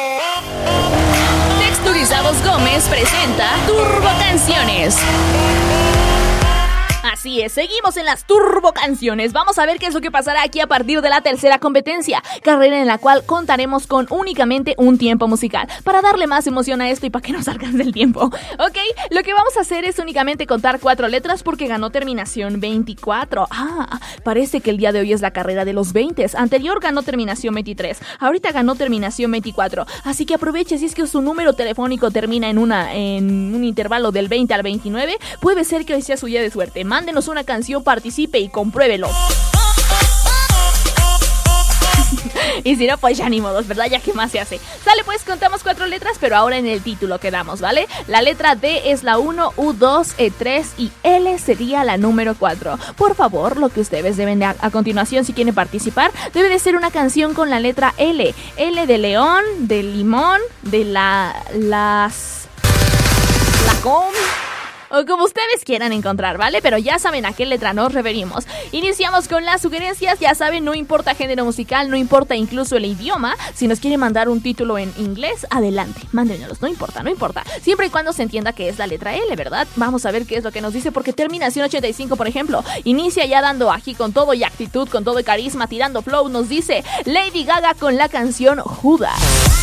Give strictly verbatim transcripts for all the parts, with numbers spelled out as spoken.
Texturizados Gómez presenta Turbo Canciones. Así es, seguimos en las Turbo Canciones. Vamos a ver qué es lo que pasará aquí a partir de la tercera competencia, carrera en la cual contaremos con únicamente un tiempo musical, para darle más emoción a esto y para que nos alcance el tiempo. Ok, lo que vamos a hacer es únicamente contar cuatro letras porque ganó terminación veinticuatro. Ah, parece que el día de hoy es la carrera de los veinte. Anterior ganó terminación veintitrés, ahorita ganó terminación veinticuatro. Así que aproveche, si es que su número telefónico termina en, una, en un intervalo del veinte al veintinueve, puede ser que hoy sea su día de suerte. Mándenos una canción, participe y compruébelo. Y si no, pues ya ni modos, ¿verdad? Ya que más se hace. Sale, pues contamos cuatro letras, pero ahora en el título quedamos, ¿vale? La letra D es la uno, U dos, E tres y L sería la número cuatro. Por favor, lo que ustedes deben de a, a continuación, si quieren participar, debe de ser una canción con la letra L. L de león, de limón, de la... las... la com... o como ustedes quieran encontrar, ¿vale? Pero ya saben a qué letra nos referimos. Iniciamos con las sugerencias. Ya saben, no importa género musical, no importa incluso el idioma. Si nos quieren mandar un título en inglés, adelante, mándenos, no importa, no importa. Siempre y cuando se entienda que es la letra L, ¿verdad? Vamos a ver qué es lo que nos dice, porque terminación ochenta y cinco, por ejemplo, inicia ya dando aquí con todo y actitud, con todo y carisma, tirando flow. Nos dice Lady Gaga con la canción Judas.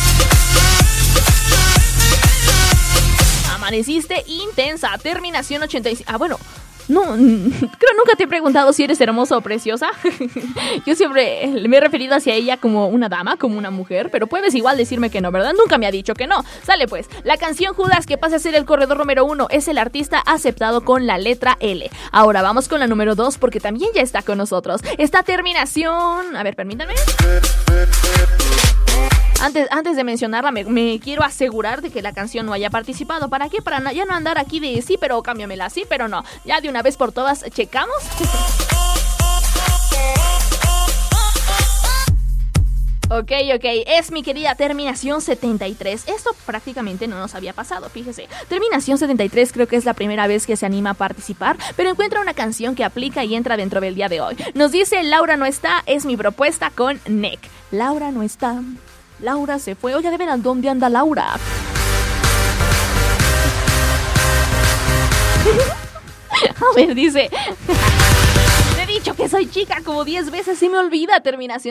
Amaneciste intensa, terminación ochenta y cinco. Ah, bueno, no, creo nunca te he preguntado si eres hermosa o preciosa. Yo siempre me he referido hacia ella como una dama, como una mujer, pero puedes igual decirme que no, ¿verdad? Nunca me ha dicho que no. Sale pues, la canción Judas, que pasa a ser el corredor número uno, es el artista aceptado con la letra L. Ahora vamos con la número dos, porque también ya está con nosotros. Esta terminación... A ver, permítanme. Antes, antes de mencionarla, me, me quiero asegurar de que la canción no haya participado. ¿Para qué? Para ya no andar aquí de sí, pero cámbiamela, sí, pero no. Ya de una vez por todas, ¿checamos? Ok, ok, es mi querida terminación setenta y tres. Esto prácticamente no nos había pasado, fíjese. Terminación setenta y tres creo que es la primera vez que se anima a participar, pero encuentra una canción que aplica y entra dentro del día de hoy. Nos dice Laura no está, es mi propuesta con Nick. Laura no está, Laura se fue. Oye, de veras, ¿dónde anda Laura? A ver, dice... Te he dicho que soy chica como diez veces y me olvida terminación.